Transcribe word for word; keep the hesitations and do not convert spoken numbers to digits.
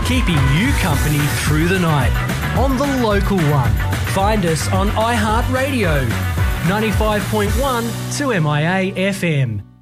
keeping you company through the night on the local one. Find us on iHeartRadio, ninety-five point one to M I A F M.